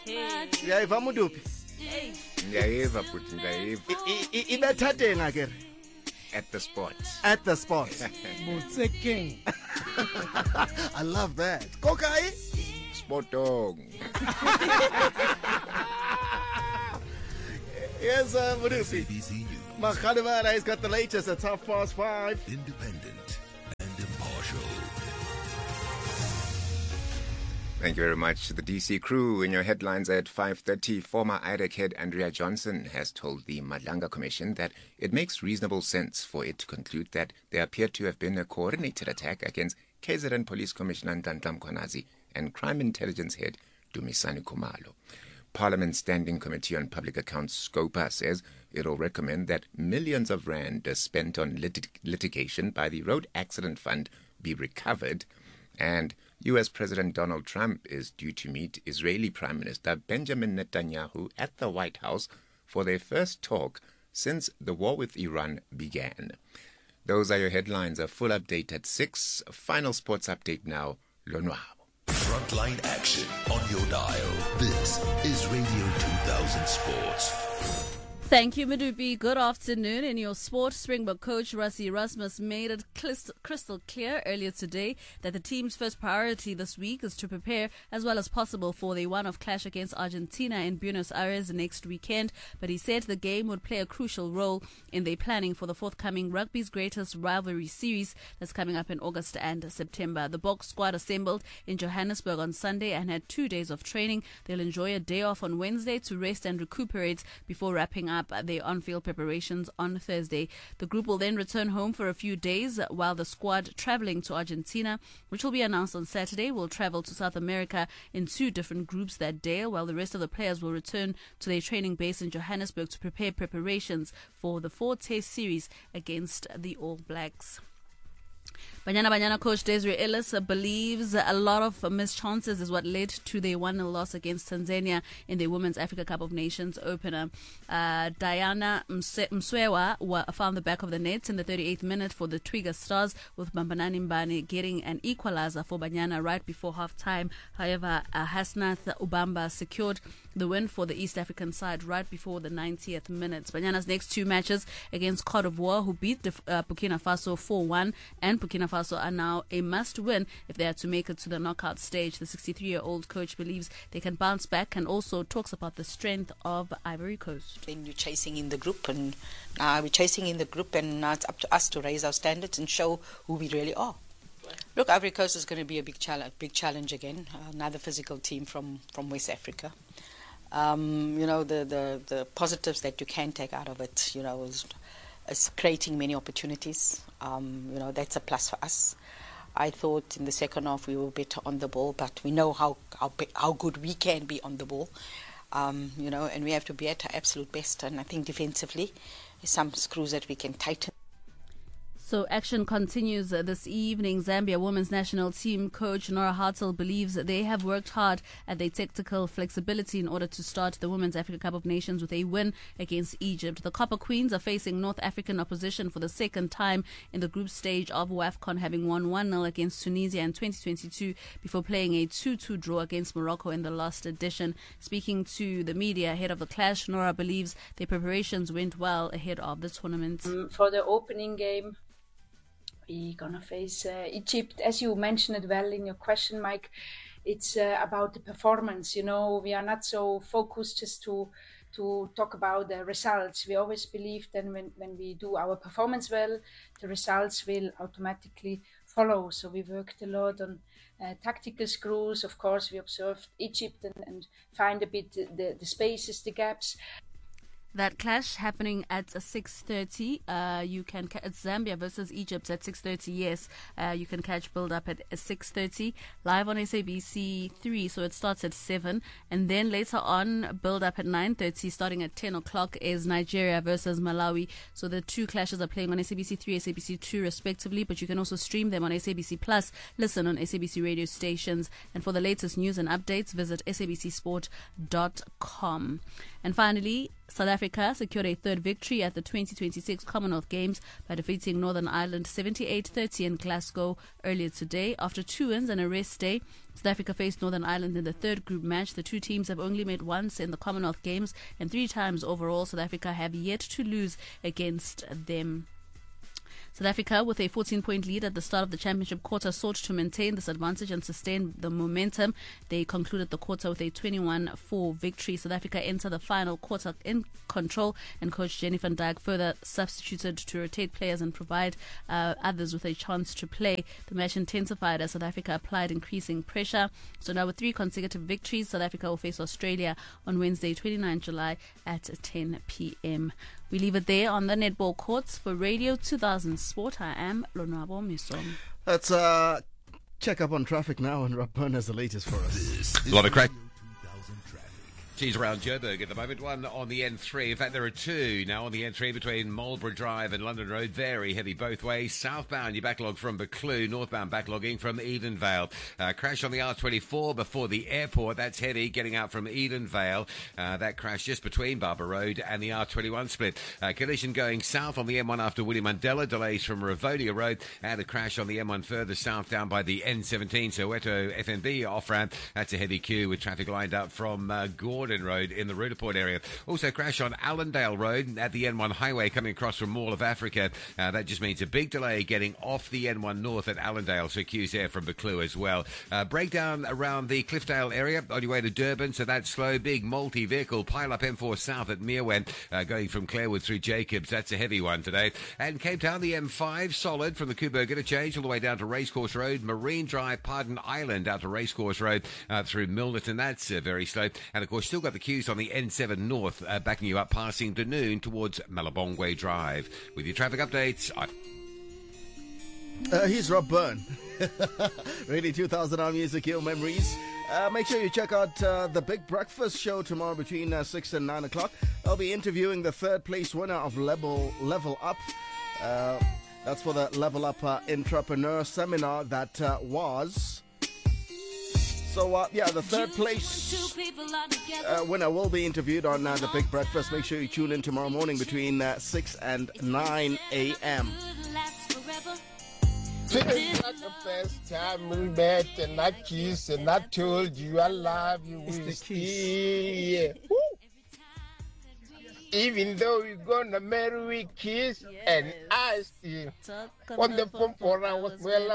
Uyayiva Mudupi? Ngayiva futhi ngayiva. Ibethathenga ke At the spot. at the spot. Motsekeng. I love that. Kokai? Spot on. Yes, Mudupi. ABC News, Makhalivara has got the latest at 5:30. independent and impartial. Thank you very much to the DC crew. In your headlines at 5:30, former IDEC head Andrea Johnson has told the Madlanga Commission that it makes reasonable sense for it to conclude that there appeared to have been a coordinated attack against KZN Police Commissioner Ntantla Mkhwanazi and Crime Intelligence head Dumisani Khumalo. Parliament's Standing Committee on Public Accounts, SCOPA, says it will recommend that millions of rand spent on litigation by the Road Accident Fund be recovered. And U.S. President Donald Trump is due to meet Israeli Prime Minister Benjamin Netanyahu at the White House for their first talk since the war with Iran began. Those are your headlines. A full update at 6. A final sports update now. Lonwabo. Frontline action on your dial. This is Radio 2000 Sports. Thank you, Mudupi. Good afternoon. In your sport, Springbok coach Rassie Erasmus made it crystal clear earlier today that the team's first priority this week is to prepare as well as possible for the one-off clash against Argentina in Buenos Aires next weekend. But he said the game would play a crucial role in their planning for the forthcoming Rugby's Greatest Rivalry series that's coming up in August and September. The Boks squad assembled in Johannesburg on Sunday and had 2 days of training. They'll enjoy a day off on Wednesday to rest and recuperate before wrapping up their on-field preparations on Thursday. The group will then return home for a few days while the squad traveling to Argentina, which will be announced on Saturday, will travel to South America in 2 different groups that day, while the rest of the players will return to their training base in Johannesburg to prepare preparations for the 4-test series against the All Blacks. Banyana coach Desiree Ellis believes a lot of missed chances is what led to their 1-0 loss against Tanzania in the Women's Africa Cup of Nations opener. Diana Mswewa found the back of the net in the 38th minute for the Twiga Stars, with Bambanani Mbane getting an equalizer for Banyana right before half-time. However, Hasnath Ubamba secured the win for the East African side right before the 90th minute. Banyana's next 2 matches against Cote d'Ivoire, who beat Burkina Faso 4-1, and Burkina Faso are now a must-win if they are to make it to the knockout stage. The 63-year-old coach believes they can bounce back and also talks about the strength of Ivory Coast. Then you're chasing in the group, and we're chasing in the group, and now it's up to us to raise our standards and show who we really are. Look, Ivory Coast is going to be a big challenge again. Another physical team from West Africa. The positives that you can take out of it, is creating many opportunities. That's a plus for us. I thought in the second half we were better on the ball, but we know how good we can be on the ball. And we have to be at our absolute best. And I think defensively, there's some screws that we can tighten. So action continues this evening. Zambia women's national team coach Nora Hartel believes they have worked hard at their tactical flexibility in order to start the Women's Africa Cup of Nations with a win against Egypt. The Copper Queens are facing North African opposition for the second time in the group stage of WAFCON, having won 1-0 against Tunisia in 2022 before playing a 2-2 draw against Morocco in the last edition. Speaking to the media ahead of the clash, Nora believes their preparations went well ahead of the tournament. For the opening game, we're going to face Egypt. As you mentioned it well in your question, Mike, it's about the performance. We are not so focused just to talk about the results. We always believe that when we do our performance well, the results will automatically follow. So we worked a lot on tactical screws. Of course, we observed Egypt and find a bit the spaces, the gaps. That clash happening at 6:30. You can it's Zambia versus Egypt at 6:30. Yes, you can catch build up at 6:30 live on SABC 3. So it starts at 7, and then later on build up at 9:30. Starting at 10 o'clock is Nigeria versus Malawi. So the 2 clashes are playing on SABC 3, SABC 2 respectively. But you can also stream them on SABC Plus. Listen on SABC radio stations. And for the latest news and updates, visit sabcsport.com. And finally, South Africa secured a third victory at the 2026 Commonwealth Games by defeating Northern Ireland 78-30 in Glasgow earlier today. After 2 wins and a rest day, South Africa faced Northern Ireland in the third group match. The two teams have only met once in the Commonwealth Games and 3 times overall. South Africa have yet to lose against them. South Africa, with a 14-point lead at the start of the championship quarter, sought to maintain this advantage and sustain the momentum. They concluded the quarter with a 21-4 victory. South Africa entered the final quarter in control, and coach Jenny van Dijk further substituted to rotate players and provide others with a chance to play. The match intensified as South Africa applied increasing pressure. So now with 3 consecutive victories, South Africa will face Australia on Wednesday, 29 July at 10 p.m. We leave it there on the netball courts. For Radio 2000 Sport, I am Lonwabo Misom. Let's check up on traffic now, and Rob Byrne has the latest for us. A lot of crack. She's around Joburg at the moment, one on the N3. In fact, there are 2 now on the N3 between Marlborough Drive and London Road. Very heavy both ways. Southbound, you backlog from Buccleuch. Northbound, backlogging from Edenvale. Crash on the R24 before the airport. That's heavy, getting out from Edenvale. That crash just between Barber Road and the R21 split. Collision going south on the M1 after William Mandela. Delays from Ravonia Road. And a crash on the M1 further south down by the N17. Soweto FNB off-ramp. That's a heavy queue with traffic lined up from Gordon Road in the Rudaport area. Also crash on Allendale Road at the N1 highway coming across from Mall of Africa. That just means a big delay getting off the N1 north at Allendale, so queues there from Buccleuch as well. Breakdown around the Cliffdale area on your way to Durban, so that's slow. Big multi-vehicle pile-up M4 south at Meerwen, going from Clarewood through Jacobs. That's a heavy one today. And Cape Town, the M5 solid from the Kuberg interchange all the way down to Racecourse Road, Marine Drive, Pardon Island out to Racecourse Road through Milnerton. That's very slow. And of course still got the queues on the N7 North, backing you up passing Dunoon towards Malabongwe Drive. With your traffic updates, He's Rob Byrne. Really 2000 Hour Music Hill Memories. Make sure you check out the Big Breakfast Show tomorrow between 6 and 9 o'clock. I'll be interviewing the 3rd place winner of Level Up. That's for the Level Up Entrepreneur Seminar that was... So, the 3rd place winner will be interviewed on the Big Breakfast. Make sure you tune in tomorrow morning between 6 and 9 a.m. It's not the first time we met and I kissed and I told you I love you. We're still here. Even though we're gonna marry, we kiss, and I still on the phone for hours. Well,